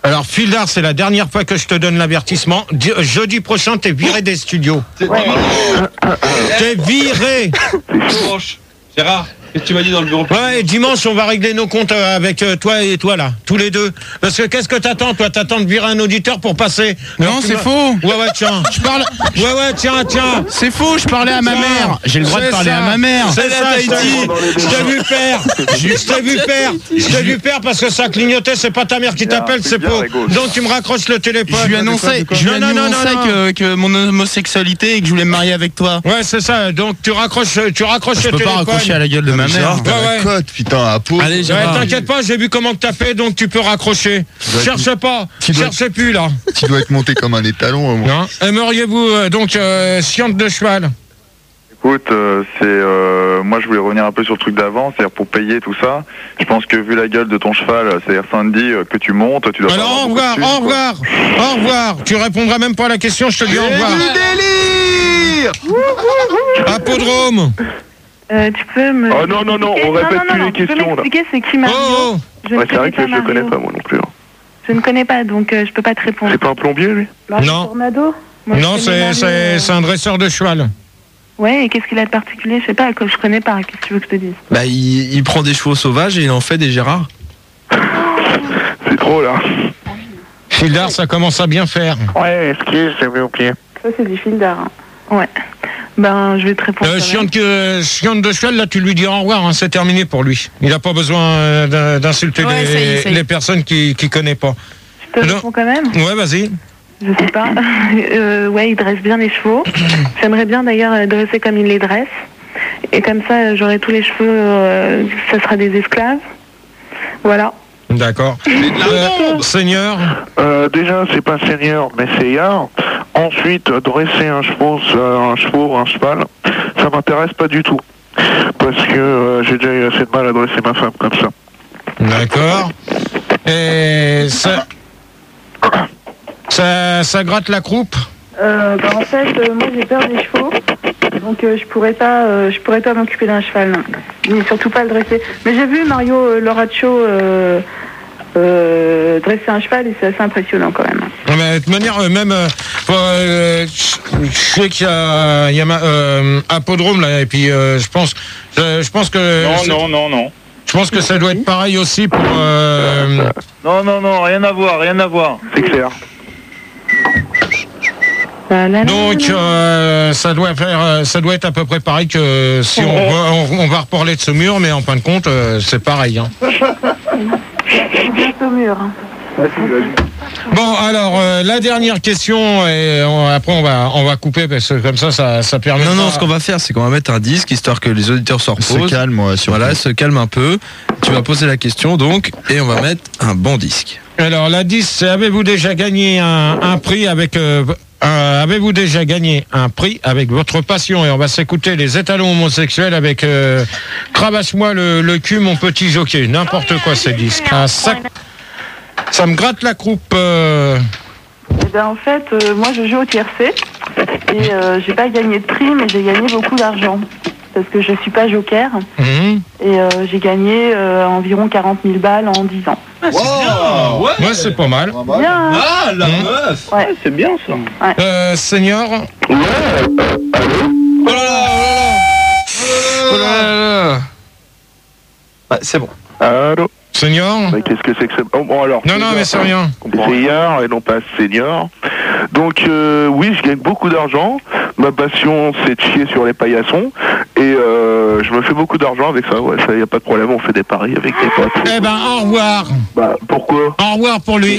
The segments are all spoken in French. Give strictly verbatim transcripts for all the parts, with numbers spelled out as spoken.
Alors, Fildar, c'est la dernière fois que je te donne l'avertissement. Di- Jeudi prochain, t'es viré des studios. Ouais. T'es viré. Dimanche. Gérard, qu'est-ce que tu m'as dit dans le bureau? Ouais, et dimanche, on va régler nos comptes euh, avec euh, toi et toi, là, tous les deux. Parce que qu'est-ce que t'attends, toi? T'attends de virer un auditeur pour passer? Non, Alors, tu c'est vas- faux. Ouais, ouais, tiens. Je parle. Ouais, ouais, tiens, tiens. C'est faux, je parlais à ma Tiens. mère. J'ai le droit de C'est parler ça. à ma mère. C'est ça, je t'ai- je t'ai vu faire. Je t'ai vu faire. Je t'ai vu faire parce que ça clignotait, c'est pas ta mère qui t'appelle, c'est bien, faux. la gauche. Donc tu me raccroches le téléphone. Je lui annonçais, je lui Non, non, non, annonçais non, que, que mon homosexualité et que je voulais me marier avec toi. Ouais, c'est ça. Donc tu raccroches, tu raccroches Je le peux pas téléphone. raccrocher à la gueule de ma mère. Gérard, t'as Ouais, la ouais. cote, putain, à peau. Allez, Ouais, Gérard. t'inquiète pas, j'ai vu comment que t'as fait, donc tu peux raccrocher. dois Cherchez pas, tu dois- cherchez plus là. Tu dois être monté comme un étalon. hein, moi. Non. Aimeriez-vous euh, donc euh, science de cheval? Écoute, euh, c'est euh, moi je voulais revenir un peu sur le truc d'avant, c'est-à-dire pour payer tout ça. Je pense que vu la gueule de ton cheval, c'est-à-dire Sandy, euh, que tu montes, tu dois. pas Alors avoir au beaucoup de revoir, thunes, au quoi. revoir, au revoir. Tu répondras même pas à la question, je te dis au revoir. délire. Apodrome. Euh, tu peux me. Oh non, non, non, on expliquer- répète non, non, plus non, les tu peux questions, là. m'expliquer c'est qui Mario? Oh, oh. Je ne Ouais, c'est vrai connais que pas je le connais Mario. pas, moi non plus. hein. Je ne connais pas, donc euh, je peux pas te répondre. C'est pas un plombier, lui? Mario Non. Tornado? Moi, je Non, connais c'est Mario, c'est euh, c'est un dresseur de cheval. Ouais, et qu'est-ce qu'il a de particulier? Je sais pas, que je connais pas. Qu'est-ce que tu veux que je te dise? Bah, il, il prend des chevaux sauvages et il en fait des Gérard. C'est trop, là. Fildar, ça commence à bien faire. Ouais, excuse, j'ai mis au pied. Ça, c'est du fil d'art. hein. Ouais. Ben, je vais te répondre. Euh, quand même. chiante, que, chiante de cheval, là, tu lui dis au revoir, hein, c'est terminé pour lui. Il n'a pas besoin euh, d'in- d'insulter Ouais, les, ça y est, ça y est. les personnes qui ne connaissent pas. Je te Non. réponds quand même? Ouais, vas-y. Je sais pas. Euh, ouais, il dresse bien les chevaux. J'aimerais bien d'ailleurs euh, dresser comme il les dresse. Et comme ça, euh, j'aurai tous les cheveux, euh, ça sera des esclaves. Voilà. D'accord. Euh, Seigneur, Euh, déjà, c'est pas seigneur, mais seigneur. Ensuite, euh, dresser un cheval, euh, un cheval, un cheval, ça m'intéresse pas du tout. Parce que euh, j'ai déjà eu assez de mal à dresser ma femme comme ça. d'accord. Et ça, ça, ça gratte la croupe. Euh, bah, en fait, euh, moi j'ai peur des chevaux. Donc euh, je pourrais pas, euh, je pourrais pas m'occuper d'un cheval, non. Mais surtout pas le dresser. Mais j'ai vu Mario euh, Loraccio euh, euh, dresser un cheval et c'est assez impressionnant quand même. Non, mais de toute manière, euh, même, euh, euh, je je sais qu'il y a, il y a ma, euh, Apodrome là, et puis euh, je pense, je, je pense que, c'est- Non, non, non, non. je pense que ça doit être pareil aussi pour. euh, Non, non, non, rien à voir, rien à voir. C'est clair. La, la, la, Donc la, la. euh, ça doit faire, euh, ça doit être à peu près pareil que si on, va- on, on va reparler de ce mur, mais en fin de compte, euh, c'est pareil. Hein. Bientôt au mur. hein. Bon, alors euh, la dernière question, et on- après on va, on va couper parce que comme ça, ça, ça permet. Non, non, pas- ce qu'on va faire, c'est qu'on va mettre un disque histoire que les auditeurs se Se reposent. calme, moi, sur Voilà, se calme un peu. Tu vas poser la question donc, et on va mettre un bon disque. Alors la dix, c'est avez-vous déjà gagné un, un prix avec euh, un- avez-vous déjà gagné un prix avec votre passion? Et on va s'écouter les étalons homosexuels avec euh, Cravache-moi le, le cul mon petit jockey. N'importe quoi ces disques. Ah, ça, ça me gratte la croupe. euh. Eh ben, en fait, euh, moi je joue au tiercé et euh, j'ai pas gagné de prix, mais j'ai gagné beaucoup d'argent parce que je suis pas joker Mhm. et euh, j'ai gagné euh, environ quarante mille balles en dix ans. Wow, ouais. Ouais, c'est pas mal. Bien. hein. Ah, la Mmh. meuf. Ouais. C'est bien ça. Euh, Seigneur. Oh là là, oh là là. Oh là là là. Ah, c'est bon. Allô? Seigneur. Mais qu'est-ce que c'est que ça? Oh, bon, alors. Non, non, mais c'est rien. C'est seigneur et non pas senior. Donc euh, oui, je gagne beaucoup d'argent. Ma passion, c'est de chier sur les paillassons. Et euh, je me fais beaucoup d'argent avec ça. Ouais, ça y a pas de problème. On fait des paris avec des potes. Eh ben, au revoir. Bah pourquoi? Au revoir pour lui.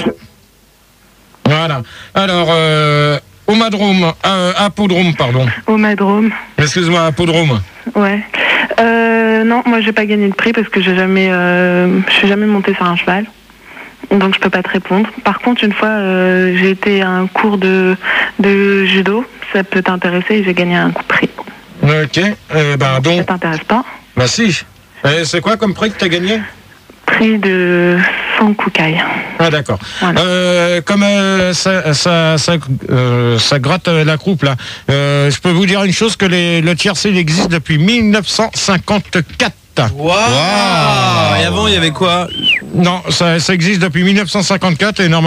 Voilà. Alors, euh, Omadrome, euh, Apodrome, pardon. Au Madrome. Excuse-moi, Apodrome. Ouais. Euh, non, moi j'ai pas gagné de prix parce que j'ai jamais, euh, je suis jamais montée sur un cheval. Donc je peux pas te répondre. Par contre, une fois, euh, j'ai été à un cours de, de judo. Ça peut t'intéresser et j'ai gagné un prix. Ok. Eh ben Ça donc, t'intéresse pas? bah si. Et c'est quoi comme prix que t'as gagné? Prix de cent kukai. Ah d'accord. Voilà. Euh, comme euh, ça, ça, ça, euh, ça gratte euh, la croupe là, euh, je peux vous dire une chose, que les, le tiercé il existe depuis mille neuf cent cinquante-quatre. Waouh. Et avant, il y avait quoi? Non, ça, ça existe depuis mille neuf cent cinquante-quatre et normalement